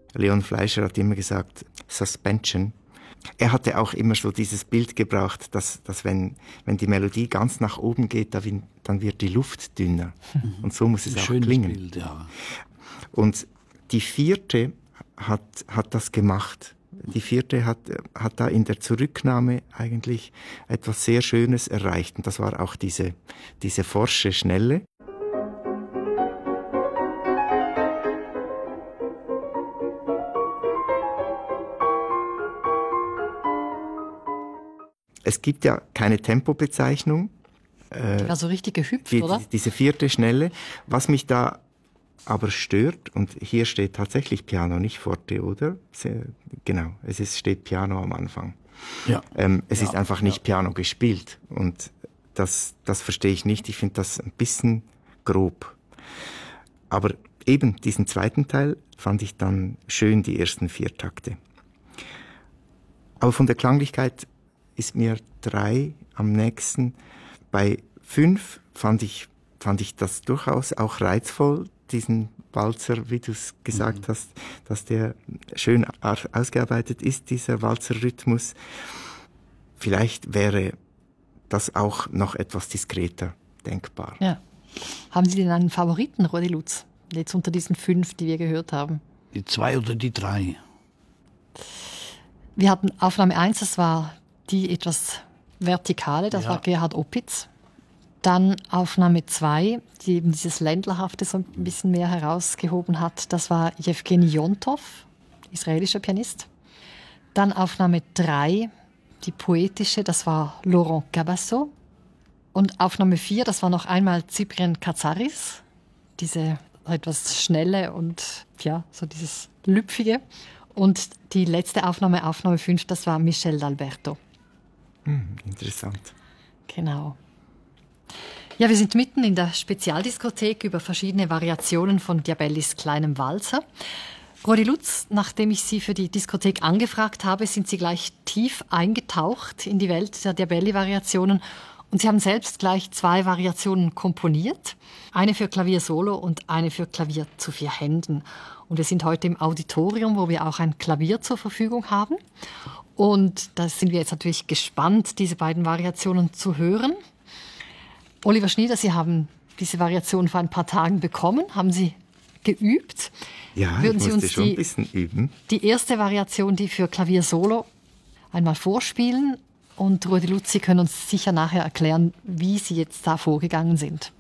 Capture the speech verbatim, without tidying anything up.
Leon Fleischer hat immer gesagt, Suspension. Er hatte auch immer so dieses Bild gebracht, dass, dass wenn, wenn die Melodie ganz nach oben geht, dann wird die Luft dünner. Mhm. Und so muss es Ein auch schönes klingen. Bild, ja. Und die vierte hat, hat das gemacht. Die vierte hat, hat da in der Zurücknahme eigentlich etwas sehr Schönes erreicht. Und das war auch diese, diese forsche Schnelle. Es gibt ja keine Tempobezeichnung. Äh, also richtig gehüpft, die, oder? Diese vierte Schnelle. Was mich da aber stört, und hier steht tatsächlich Piano, nicht Forte, oder? Sehr, genau, es ist, steht Piano am Anfang. Ja. Ähm, es ja, ist einfach nicht ja. Piano gespielt. Und das, das verstehe ich nicht. Ich finde das ein bisschen grob. Aber eben diesen zweiten Teil fand ich dann schön, die ersten vier Takte. Aber von der Klanglichkeit ist mir drei am nächsten. Bei fünf fand ich, fand ich das durchaus auch reizvoll, diesen Walzer, wie du es gesagt mhm. hast, dass der schön ausgearbeitet ist, dieser Walzerrhythmus. Vielleicht wäre das auch noch etwas diskreter denkbar. Ja. Haben Sie denn einen Favoriten, Rudi Lutz, jetzt unter diesen fünf, die wir gehört haben? Die zwei oder die drei? Wir hatten Aufnahme eins, das war die etwas vertikale, das ja. war Gerhard Opitz. Dann Aufnahme zwei, die eben dieses Ländlerhafte so ein bisschen mehr herausgehoben hat, das war Jewgeni Jontov, israelischer Pianist. Dann Aufnahme drei, die poetische, das war Laurent Cabasso. Und Aufnahme vier, das war noch einmal Cyprien Katsaris, diese etwas schnelle und ja, so dieses Lüpfige. Und die letzte Aufnahme, Aufnahme fünf, das war Michel d'Alberto. Hm, interessant. Genau. Ja, wir sind mitten in der Spezialdiskothek über verschiedene Variationen von Diabellis kleinem Walzer. Rudi Lutz, nachdem ich Sie für die Diskothek angefragt habe, sind Sie gleich tief eingetaucht in die Welt der Diabelli-Variationen. Und Sie haben selbst gleich zwei Variationen komponiert. Eine für Klavier solo und eine für Klavier zu vier Händen. Und wir sind heute im Auditorium, wo wir auch ein Klavier zur Verfügung haben. Und da sind wir jetzt natürlich gespannt, diese beiden Variationen zu hören. Oliver Schnieder, Sie haben diese Variation vor ein paar Tagen bekommen. Haben Sie geübt? Ja, Würden ich Sie musste uns schon die, ein bisschen üben. Die erste Variation, die für Klavier solo, einmal vorspielen? Und Rudi Lutz, Sie können uns sicher nachher erklären, wie Sie jetzt da vorgegangen sind.